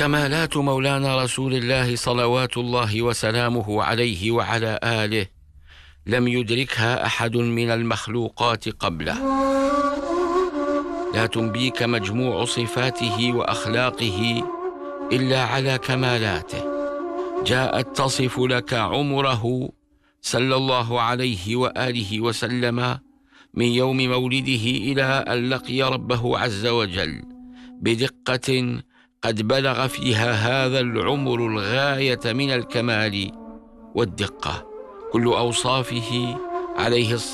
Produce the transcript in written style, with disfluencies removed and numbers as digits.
كمالات مولانا رسول الله صلوات الله وسلامه عليه وعلى آله لم يدركها أحد من المخلوقات قبله، لا تنبيك مجموع صفاته وأخلاقه إلا على كمالاته، جاءت تصف لك عمره صلى الله عليه وآله وسلم من يوم مولده إلى أن لقي ربه عز وجل بدقة قد بلغ فيها هذا العمر الغاية من الكمال والدقة. كل أوصافه عليه الصلاة